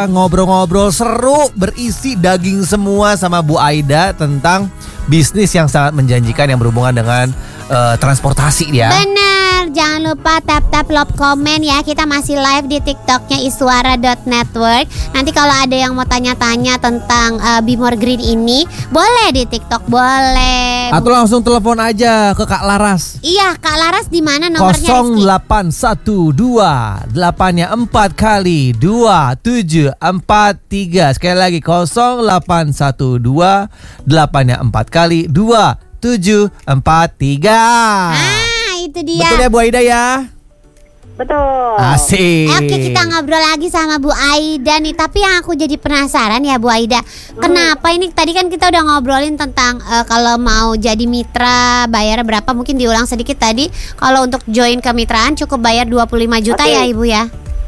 ngobrol-ngobrol seru, berisi daging semua sama Bu Aida tentang bisnis yang sangat menjanjikan yang berhubungan dengan transportasi ya. Bener, jangan lupa tap love komen ya. Kita masih live di TikToknya iswara.network. Nanti kalau ada yang mau tanya-tanya tentang Bimor Green ini, boleh di TikTok, boleh. Atau langsung telepon aja ke Kak Laras. Iya, Kak Laras di mana nomornya? 0812 8-nya 4 kali 2743. Sekali lagi 0812 8-nya 4 kali 2743. Itu dia. Betul ya Bu Aida ya? Betul. Asik. Oke, kita ngobrol lagi sama Bu Aida nih. Tapi yang aku jadi penasaran ya Bu Aida, kenapa ini tadi kan kita udah ngobrolin tentang kalau mau jadi mitra bayar berapa, mungkin diulang sedikit tadi. Kalau untuk join kemitraan cukup bayar 25 juta ya Ibu ya?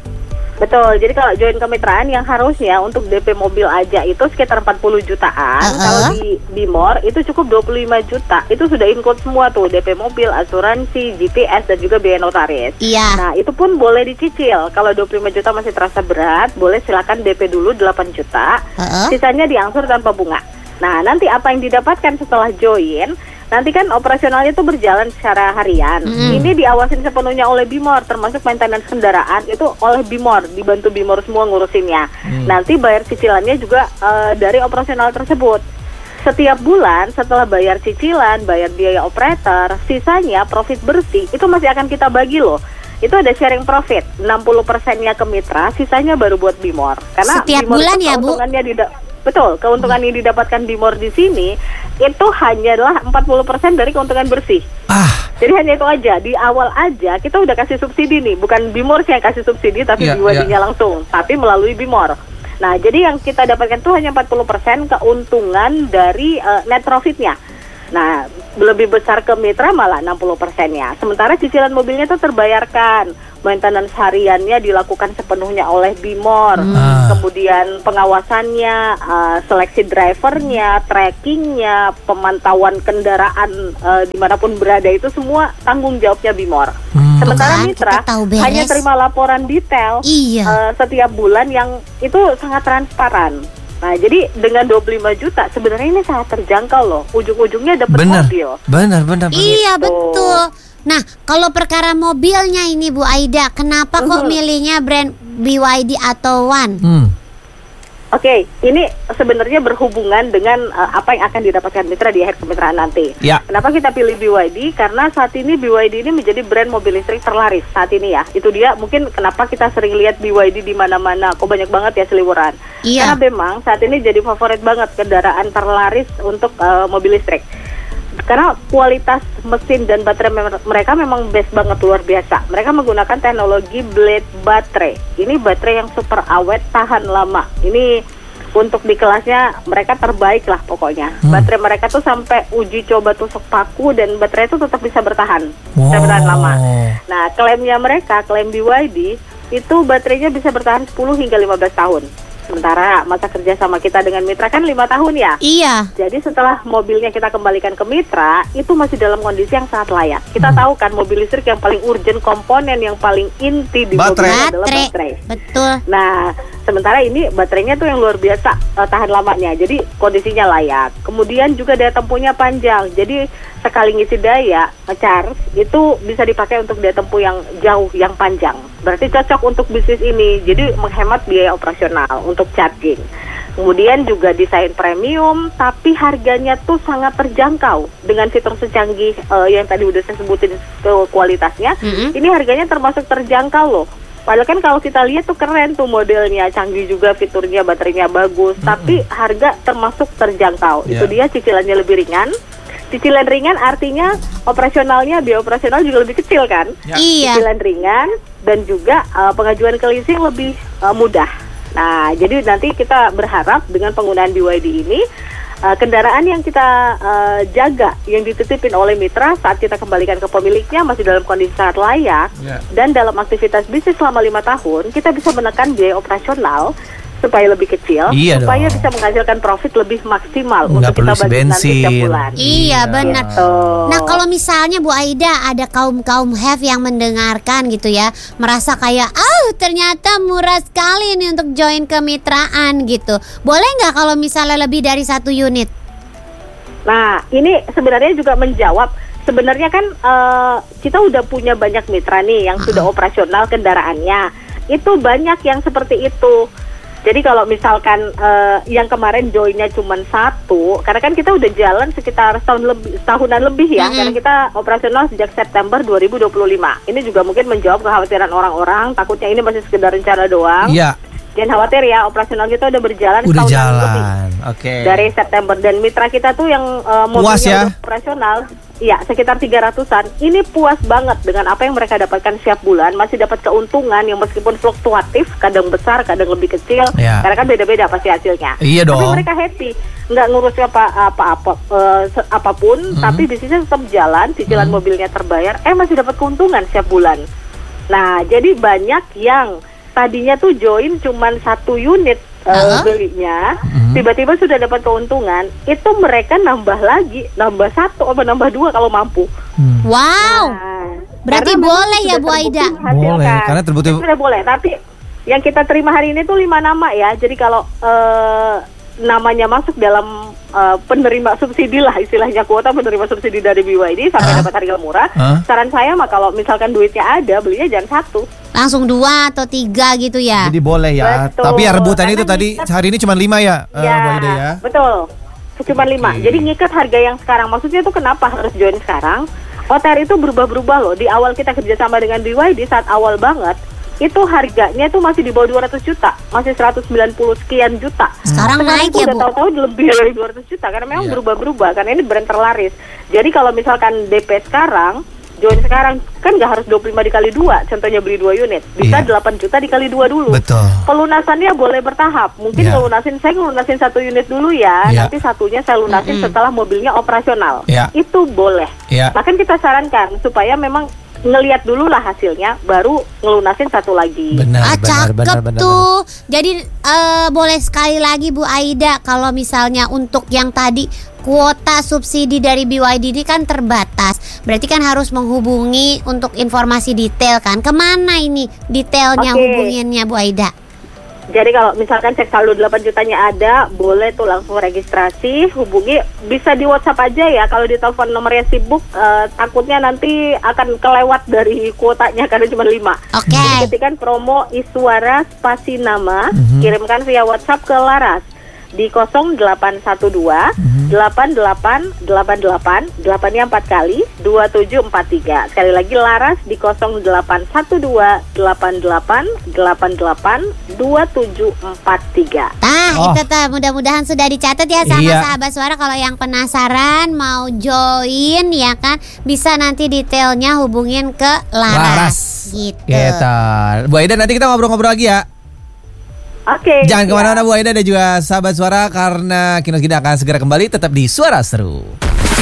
Betul, jadi kalau join kemitraan yang harusnya untuk DP mobil aja itu sekitar 40 jutaan. Kalau di Bimor itu cukup 25 juta. Itu sudah include semua tuh, DP mobil, asuransi, GPS, dan juga biaya notaris. Iya. Nah itu pun boleh dicicil. Kalau 25 juta masih terasa berat, boleh silakan DP dulu 8 juta. Sisanya diangsur tanpa bunga. Nah nanti apa yang didapatkan setelah join, nanti kan operasionalnya itu berjalan secara harian. Ini diawasin sepenuhnya oleh Bimor, termasuk maintenance kendaraan itu oleh Bimor, dibantu Bimor semua ngurusinnya. Nanti bayar cicilannya juga dari operasional tersebut. Setiap bulan setelah bayar cicilan, bayar biaya operator, sisanya profit bersih itu masih akan kita bagi loh. Itu ada sharing profit, 60%-nya ke mitra, sisanya baru buat Bimor. Karena setiap Bimor bulan ya Bu? Betul, keuntungan yang didapatkan Bimor di sini itu hanyalah 40% dari keuntungan bersih. Jadi hanya itu aja. Di awal aja kita udah kasih subsidi nih, bukan Bimor sih yang kasih subsidi, tapi BYD-nya langsung, tapi melalui Bimor. Nah, jadi yang kita dapatkan itu hanya 40% keuntungan dari net profitnya. Nah, lebih besar ke mitra malah 60%-nya. Sementara cicilan mobilnya itu terbayarkan. Maintenance hariannya dilakukan sepenuhnya oleh Bimor. Kemudian pengawasannya, seleksi drivernya, trackingnya, pemantauan kendaraan dimanapun berada itu semua tanggung jawabnya Bimor. Sementara mitra hanya terima laporan detail setiap bulan yang itu sangat transparan. Nah, jadi dengan 25 juta sebenarnya ini sangat terjangkau loh. Ujung-ujungnya dapat mobil. Benar. Iya, betul. Nah, kalau perkara mobilnya ini Bu Aida, kenapa kok milihnya brand BYD atau One? Oke, ini sebenarnya berhubungan dengan apa yang akan didapatkan mitra di akhir kemitraan nanti. Kenapa kita pilih BYD? Karena saat ini BYD ini menjadi brand mobil listrik terlaris saat ini ya. Itu dia mungkin kenapa kita sering lihat BYD di mana-mana. Kok banyak banget ya seliweran. Karena memang saat ini jadi favorit banget kendaraan terlaris untuk mobil listrik. Karena kualitas mesin dan baterai mereka memang best banget, luar biasa. Mereka menggunakan teknologi blade baterai. Ini baterai yang super awet, tahan lama. Ini untuk di kelasnya mereka terbaik lah pokoknya. Baterai mereka tuh sampai uji coba tusuk paku dan baterai itu tetap bisa bertahan. Bisa bertahan lama. Nah, klaimnya mereka, klaim BYD, itu baterainya bisa bertahan 10 hingga 15 tahun. Sementara masa kerja sama kita dengan mitra kan 5 tahun ya. Iya. Jadi setelah mobilnya kita kembalikan ke mitra, itu masih dalam kondisi yang sangat layak. Kita tahu kan mobil listrik yang paling urgent, komponen yang paling inti di mobil adalah baterai. Betul. Nah, sementara ini baterainya tuh yang luar biasa tahan lamanya. Jadi kondisinya layak. Kemudian juga daya tempuhnya panjang. Jadi sekali ngisi daya, charge itu bisa dipakai untuk daya tempuh yang jauh, yang panjang. Berarti cocok untuk bisnis ini. Jadi menghemat biaya operasional untuk charging. Kemudian juga desain premium, tapi harganya tuh sangat terjangkau dengan fitur secanggih yang tadi udah saya sebutin kualitasnya. Ini harganya termasuk terjangkau loh. Padahal kan kalau kita lihat tuh keren tuh modelnya, canggih juga fiturnya, baterainya bagus, tapi harga termasuk terjangkau. Itu dia cicilannya lebih ringan. Cicilan ringan artinya operasionalnya, biaya operasional juga lebih kecil kan? Cicilan ringan dan juga pengajuan ke leasing lebih mudah. Nah, jadi nanti kita berharap dengan penggunaan BYD ini kendaraan yang kita jaga, yang dititipin oleh mitra saat kita kembalikan ke pemiliknya masih dalam kondisi sangat layak dan dalam aktivitas bisnis selama 5 tahun kita bisa menekan biaya operasional supaya lebih kecil, Iya supaya dong. bisa menghasilkan profit lebih maksimal Nggak untuk perlu kita isi bagi nanti setiap bensin. bulan. Iya benar. Gitu. Nah kalau misalnya Bu Aida ada kaum have yang mendengarkan gitu ya, merasa kayak ternyata murah sekali nih untuk join kemitraan gitu. Boleh nggak kalau misalnya lebih dari 1 unit? Nah, ini sebenarnya juga menjawab. Sebenarnya kan kita udah punya banyak mitra nih yang sudah operasional kendaraannya. Itu banyak yang seperti itu. Jadi kalau misalkan yang kemarin joinnya cuma 1, karena kan kita udah jalan sekitar tahunan lebih ya, karena kita operasional sejak September 2025. Ini juga mungkin menjawab kekhawatiran orang-orang, takutnya ini masih sekedar rencana doang. Iya. Jangan khawatir ya, operasional kita udah berjalan Udah setahunan lebih. jalan. Oke. Dari September, dan mitra kita tuh yang Puas mobilnya ya? udah operasional, ya sekitar 300-an. Ini puas banget dengan apa yang mereka dapatkan setiap bulan, masih dapat keuntungan yang meskipun fluktuatif, kadang besar, kadang lebih kecil, Ya. karena kan beda-beda pasti hasilnya. Iya dong. Tapi mereka happy, nggak ngurus apapun, tapi bisnisnya tetap jalan, cicilan mobilnya terbayar, masih dapat keuntungan setiap bulan. Nah, jadi banyak yang tadinya tuh join cuman 1 unit belinya, tiba-tiba sudah dapat keuntungan, itu mereka nambah lagi, nambah 1 atau nambah 2 kalau mampu. Wow. Nah, berarti karena boleh memang ya sudah Bu Aida? terbukti hasilkan. Boleh, karena terbukti. Itu sudah boleh, tapi yang kita terima hari ini tuh 5 nama ya. Jadi kalau namanya masuk dalam penerima subsidi lah, istilahnya kuota penerima subsidi dari BYD sampai dapat harga murah. Saran saya mah kalau misalkan duitnya ada, belinya jangan 1. Langsung 2 atau 3 gitu ya? Jadi boleh ya. Betul. Tapi ya rebutan Karena itu tadi ngikat- hari ini cuma 5 ya, Bu Aida ya. Betul. Cuma 5. Oke. Jadi ngikat harga yang sekarang. Maksudnya tuh kenapa harus join sekarang? OTR itu berubah-berubah loh. Di awal kita kerjasama dengan BYD saat awal banget, itu harganya tuh masih di bawah 200 juta, masih 190 sekian juta. Sekarang naik tuh ya, udah Bu? tahu-tahu lebih dari 200 juta karena memang Iya. berubah-berubah, karena ini brand terlaris. Jadi kalau misalkan DP sekarang, join sekarang kan nggak harus 25 dikali 2, contohnya beli 2 unit, bisa Iya. 8 juta dikali 2 dulu. Betul. Pelunasannya boleh bertahap. Mungkin Iya. saya ngelunasin 1 unit dulu ya, Iya. nanti satunya saya lunasin setelah mobilnya operasional. Iya. Itu boleh. Iya. Bahkan kita sarankan supaya memang ngelihat dulu lah hasilnya, baru ngelunasin 1 lagi. Benar, Cakep tuh. Jadi boleh sekali lagi Bu Aida, kalau misalnya untuk yang tadi kuota subsidi dari BYD ini kan terbatas, berarti kan harus menghubungi untuk informasi detail kan. Kemana ini detailnya Oke. hubunginnya Bu Aida? Jadi kalau misalkan cek saldo 8 jutanya ada, boleh tuh langsung registrasi, hubungi, bisa di WhatsApp aja ya. Kalau di telepon nomornya sibuk, takutnya nanti akan kelewat dari kuotanya karena cuma 5. Oke. Jadi ketikkan promo Iswara spasi nama, kirimkan via WhatsApp ke Laras di 0812 8888 8-nya 4 kali 2743. Sekali lagi Laras di 0812 8888 2743. Itu tuh mudah-mudahan sudah dicatat ya sama Iya. sahabat suara. Kalau yang penasaran mau join ya kan, bisa nanti detailnya hubungin ke Laras. Gitu. Gitu. Bu Aida, nanti kita ngobrol-ngobrol lagi ya. Oke. Jangan siap. kemana-mana Bu Aida dan juga sahabat suara, karena Kinos Gida akan segera kembali, tetap di Suara Seru.